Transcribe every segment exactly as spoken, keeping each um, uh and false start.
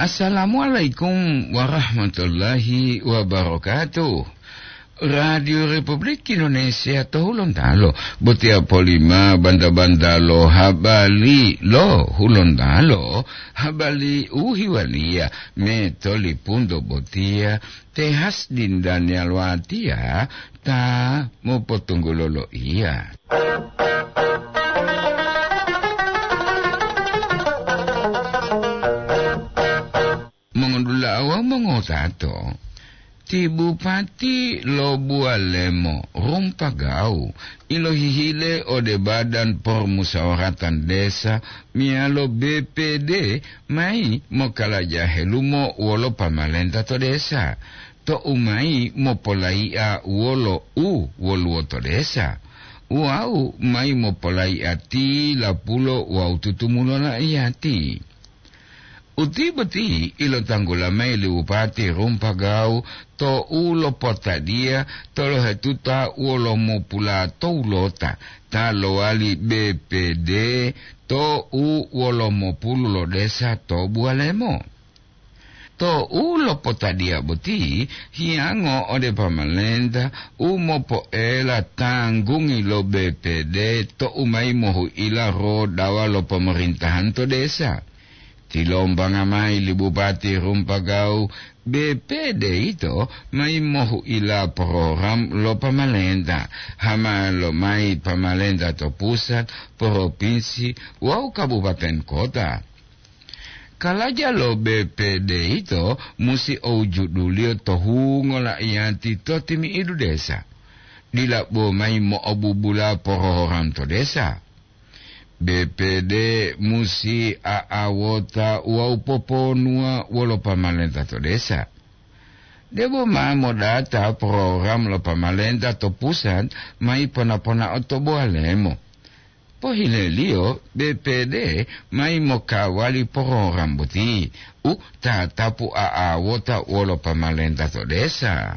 Assalamualaikum warahmatullahi wabarakatuh. Radio Republik Indonesia tohulon talo botia polima banda-banda lo habali lo hulon talo habali uhiwalia metoli pundo botia tehas dindan yalwatia ta mo potunggololo iya. Mengundula awang mengotato ti Bupati lo Bualemo Rumpagau ilo hihile ode badan permusyawaratan desa mialo B P D mai mo kalajahe lumo wolo pamalenta to desa to umai mo polaia wolo u wolo to desa wau mai mo polaia ti la pulo wau tutumulo na iati. Uti beti ilo tanggula mai li Bupati Rumpagau to ulo potadia to lo hetuta ulo mo pula to ulota ta lo ali B P D to u ulo mo pulo desa to Bualemo. To ulo potadia beti hiango ode pamalenda umo po ela tanggungi lo B P D to umai mohu ila ro dawa lo pemerintahan to desa. Tilombang amai li Bupati Rumpagau B P D itu mai mohu ila program lo pamalenda hama lo mai pamalenda to pusat provinsi wau kabupaten kota. Kalaja lo B P D itu musi oju dulio to hungola ianti to timi idu desa dilabo mai mo obubula program to desa. B P D musi aawota wau poponua wolo pamalenta to desa. Debo mamo data program lo pamalenta to pusat mai pona-pona oto Bualemo. Pohilelio B P D mai mo kawali program buti u tatapu aawota wolo pamalenta to desa.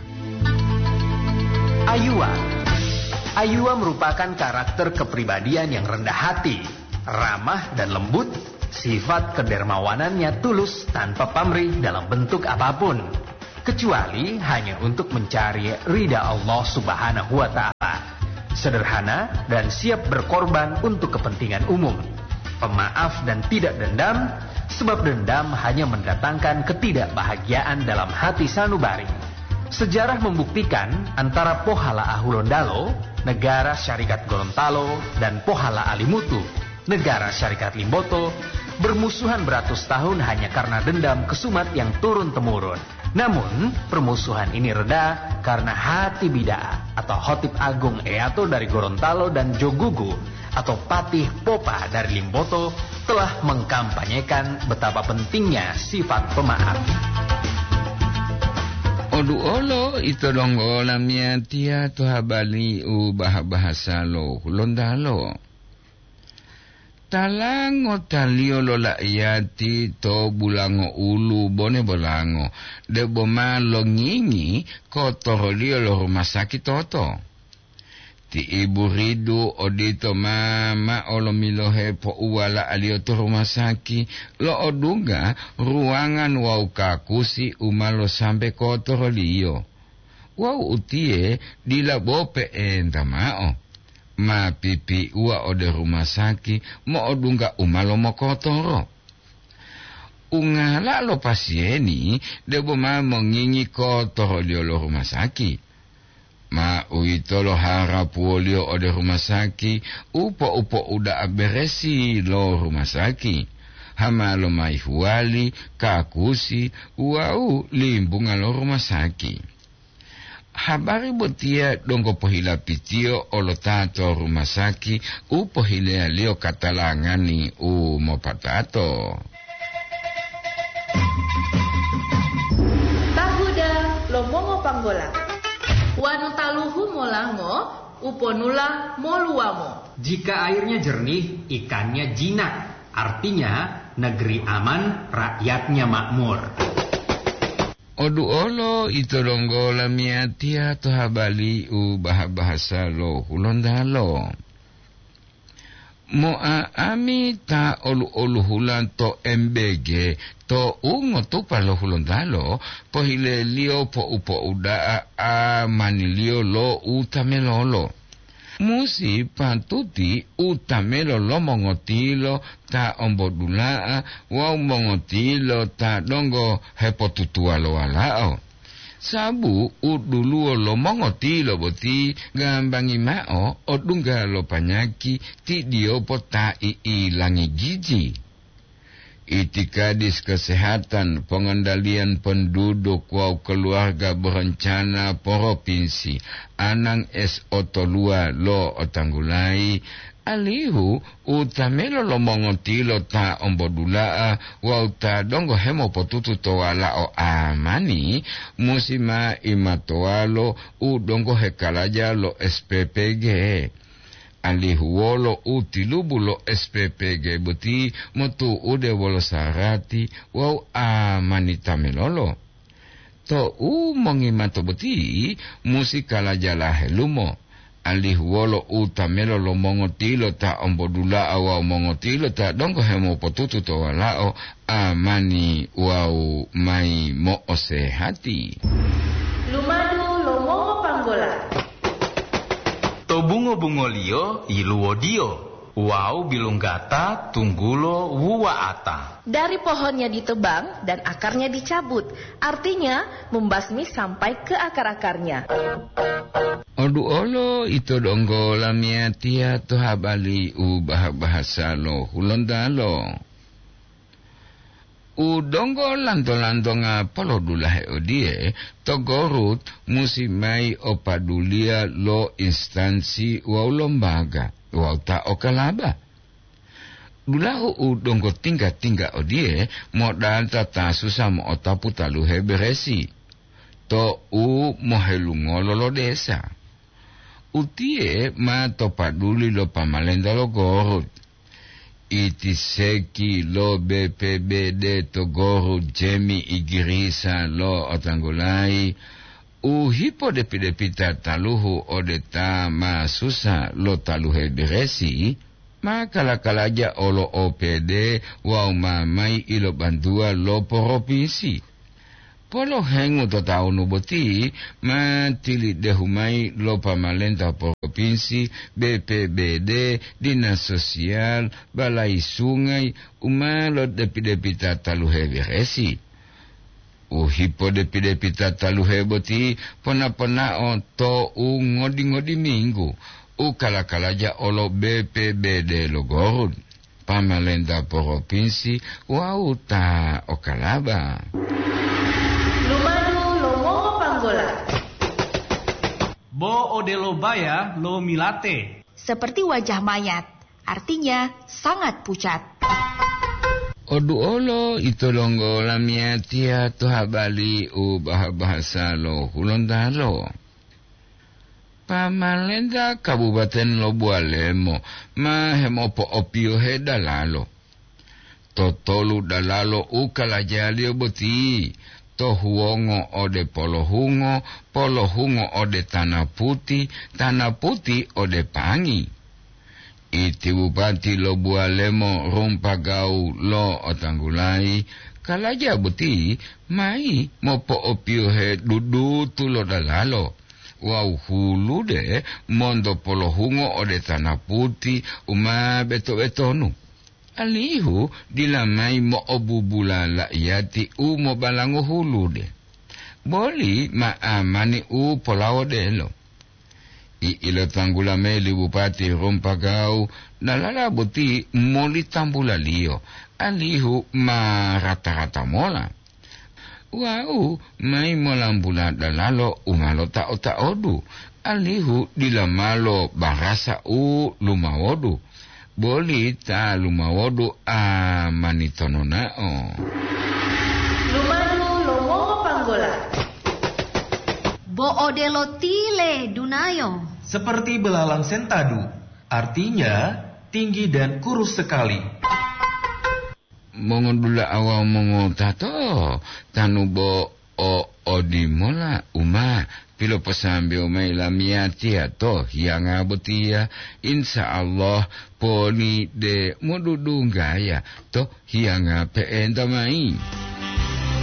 Ayua Ayua merupakan karakter kepribadian yang rendah hati, ramah dan lembut, sifat kedermawanannya tulus tanpa pamrih dalam bentuk apapun, kecuali hanya untuk mencari ridha Allah Subhanahu wa Ta'ala. Sederhana dan siap berkorban untuk kepentingan umum, pemaaf dan tidak dendam, sebab dendam hanya mendatangkan ketidakbahagiaan dalam hati sanubari. Sejarah membuktikan antara Pohala Ahulondalo, negara Syarikat Gorontalo, dan Pohala Alimutu, negara Syarikat Limboto, bermusuhan beratus tahun hanya karena dendam kesumat yang turun-temurun. Namun, permusuhan ini reda karena hati bidaa atau Khotib Agung Eato dari Gorontalo dan Jogugu atau Patih Popa dari Limboto telah mengkampanyekan betapa pentingnya sifat pemaaf. Odu olo ito donggo lamia tia to habali u bahasa lo Londalo. Talango talio lo la iati to bulango ulu bone bolango de boma lo ngingi kotor lio lo rumah sakit toto. Ti ibu ridu odito mama olo milohe po uwala alio to rumah sakit lo odunga ruangan wau kakusi umalo sampai kotor lio. Wau utie dila bope enta mao. Ma pipi ua ode rumah sakit mo odunga umalo mo kotoro. Ungala lo pasieni debo ma mengingi kotor lio lo rumah sakit. Ma uito lo harap wolio ode rumah sakit upo-upo udah beresi lo rumah sakit. Hama lo mai huali kakusi uau limbunga lo rumah sakit. Habari botia dongko pohila pitio olo tato rumah sakit u pohila lio katalangani u mopatato. Tahuda lo mongo panggola. Wanu taluhu molango, uponula moluamo. Jika airnya jernih, ikannya jinak. Artinya, negeri aman, rakyatnya makmur. Odu olo ito donggo lamiatia to habali u bahasa lo Londalo. Moa ami ta olu-olu hulan to M B G to ungo tu palo hulon talo po hile lio po upo uda a manilio lo utamelolo. Musi pantuti utamelolo mongotilo ta ombodula wa mongotilo ta dongo hepotutua lo alao. Sabu uduluo lo mongotilo boti gambangi mao odunga lo panyaki ti dio pota ilangi giji. Itikadis kesehatan pengendalian penduduk wau keluarga berencana provinsi anang es otolua lo otanggulai alihu utamelo lo mongotilo ta ombodula wau ta dongo hemo potutu toala o amani musima imatoalo u dongo hekalaja lo S P P G alihu wolo utilubu lo S P P G buti motu ude wolo sarati wau amani tamelolo to u mongimato buti musikalaja la helumo alihu wolo utamelo lo mongotilo ta ombodula awa mongotilo ta dongo hemo potutu to walao amani wau mai mo osehati. Lumadu lo mongo panggola. To bungo-bungo lio iluwo dio. Wau bilunggata tunggulo wuwa ata. Dari pohonnya ditebang dan akarnya dicabut. Artinya membasmi sampai ke akar-akarnya. Odu olo ito donggo lamia tia to habali u bahasa lo hulondalo. U donggo lanto-lanto nga palo dulahe odie to gorut musimai opadulia lo instansi wau lombaga wau ta okalaba. Dulahu u donggo tingga-tingga odie modal tata susah mo otapu taluhe beresi. To u mohelungo lolo desa. Utie ma topaduli lo pamalenda lo gorut. Itiseki lo B P B D to gorut jemi igirisa lo otanggulai. U hipo depi-depita taluhu odeta ma susa lo taluhe diresi. Ma kalakalaja olo O P D wau mamai ilo bandua lo provinsi. Polo hengu to taunu boti ma tili dehumai lo pamalenta provinsi B P B D dinas sosial balai sungai uma lo depi-depita taluhe viresi. Uhipo depi-depita taluhe boti pona-pona on to u ngodi-ngodi minggu u kalakalaja olo B P B D lo gorun pamalenta provinsi wau ta okalaba. Bo odelo baya lo milate. Seperti wajah mayat, artinya sangat pucat. Odu olo ito longo lamia tia to habali u bahasa lo hulondalo. Pamalenda Kabupaten Lobualemo ma hemopo opio he dalalo. Totolu dalalo u kalajali boti. To huongo ode polohungo, polohungo ode tanah putih, tanah putih ode pangi. Iti bupati Lobualemo rumpagau lo otanggulai, kalaja buti mai mopo opio he dudu tulo dalalo. Wau hulu de mondo polohungo ode tanah putih uma beto-betonu. Alihu dilamai mo obubula la yati u mo balango hulu de. Boli ma amani u polao de lo. I ilo tanggula meli bupati rumpagau nalala buti moli tambula lio. Alihu ma rata-rata mola. Wau mai molambula dalalo umalo ta ota odu. Alihu dilamalo barasa u lumawodu. Boli ta lumawodu a manitononao. Lumadu lomo panggola. Bo odelo tile dunayo. Seperti belalang sentadu. Artinya tinggi dan kurus sekali. Mongondula awal mongo tato tanubo O odimola uma pilo pasambi umay lamiati ato yang abutia insya Allah poni de mududunggaya to yang peenda mai.